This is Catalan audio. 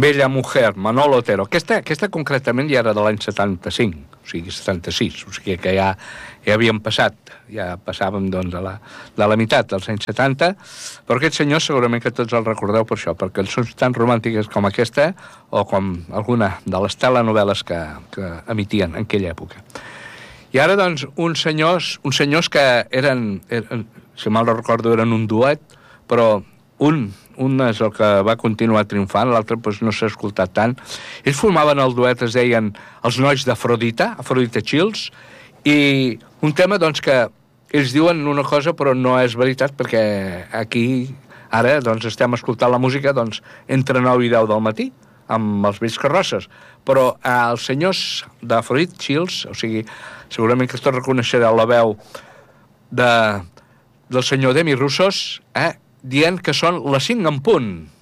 Bella Mujer, Manolo Otero. Aquesta concretament ja era de l'any 75, o sigui, 76, o sigui que ja havíem passat, ja passàvem doncs de la meitat dels anys 70, però aquest senyor segurament que tots el recordeu per això, per cançons tan romàntiques com aquesta o com alguna de les telenovel·les que emitien en aquella època. I ara, doncs, uns senyors que eren, si mal no recordo, eren un duet, però un és el que va continuar triomfant, l'altre doncs, no s'ha escoltat tant. Ells formaven el duet, es deien Els Nois d'Afrodita, Afrodita Chills, i un tema doncs, que ells diuen una cosa però no és veritat, perquè aquí ara doncs, estem escoltant la música doncs, entre 9 i 10 del matí, amb els vells carrosses, però els senyors d'Afrodita Chills, o sigui, segurament que tots reconeixereu la veu del senyor Demi Russos, dient que són les 5 en punt.